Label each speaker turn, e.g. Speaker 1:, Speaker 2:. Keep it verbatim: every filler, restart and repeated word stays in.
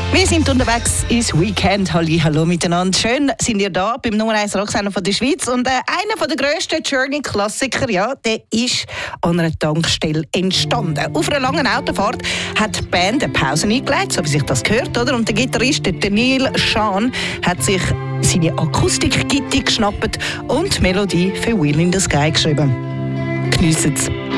Speaker 1: Wir sind unterwegs ins Weekend. Halli, hallo miteinander. Schön sind ihr da beim Nummer eins Rocksender von der Schweiz. Und äh, einer der grössten Journey-Klassiker, ja, der ist an einer Tankstelle entstanden. Auf einer langen Autofahrt hat die Band eine Pause eingelegt, so wie sich das gehört, oder? Und der Gitarrist, der Neil Schon, hat sich seine Akustikgitarre geschnappt und die Melodie für Wheel in the Sky geschrieben. Geniessen Sie.